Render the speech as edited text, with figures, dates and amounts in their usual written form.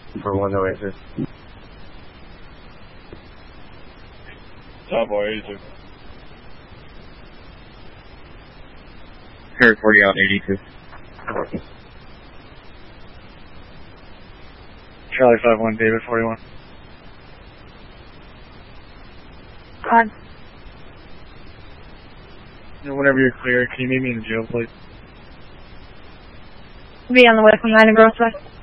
For 108, Top boy, 82. Harry 40 out 82. Charlie 5-1, David 41. On. Whenever you're clear, can you meet me in the jail, please? Be on the way from 9 and Grossway.